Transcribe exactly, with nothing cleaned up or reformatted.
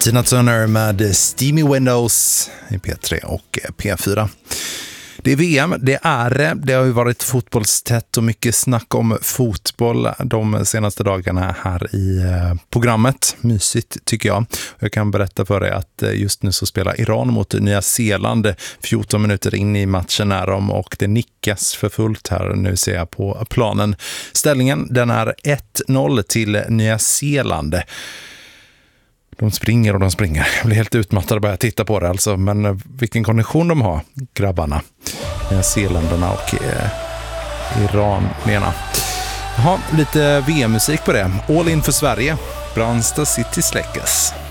Tina Turner med Steamy Windows i P tre och P fyra. Det är V M, det är det. Det har ju varit fotbollstätt och mycket snack om fotboll de senaste dagarna här i programmet. Mysigt tycker jag. Jag kan berätta för dig att just nu så spelar Iran mot Nya Zeeland. fjorton minuter in i matchen är de och det nickas för fullt här. Nu ser jag på planen. Ställningen den är ett noll till Nya Zeeland. De springer och de springer. Jag blir helt utmattad bara jag tittar på det alltså. Men vilken kondition de har, grabbarna. Zeeländarna och eh, Iranierna. Jaha, lite V M-musik på det. All in för Sverige. Brandsta City släckes.